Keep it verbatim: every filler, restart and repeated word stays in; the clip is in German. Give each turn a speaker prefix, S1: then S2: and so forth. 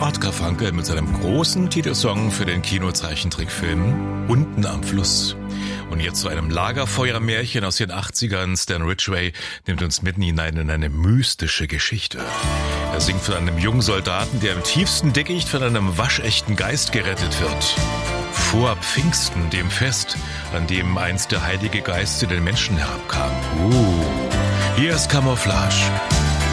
S1: Art Garfunkel mit seinem großen Titelsong für den Kinozeichentrickfilm Unten am Fluss. Und jetzt zu einem Lagerfeuermärchen aus den achtzigern. Stan Ridgway nimmt uns mitten hinein in eine mystische Geschichte. Er singt von einem jungen Soldaten, der im tiefsten Dickicht von einem waschechten Geist gerettet wird. Vor Pfingsten, dem Fest, an dem einst der Heilige Geist zu den Menschen herabkam. Uh, hier ist Camouflage.